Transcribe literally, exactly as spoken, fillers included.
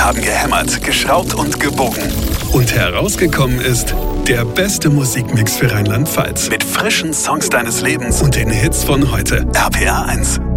Wir haben gehämmert, geschraubt und gebogen. Und herausgekommen ist der beste Musikmix für Rheinland-Pfalz. Mit frischen Songs deines Lebens Und den Hits von heute. R P R eins.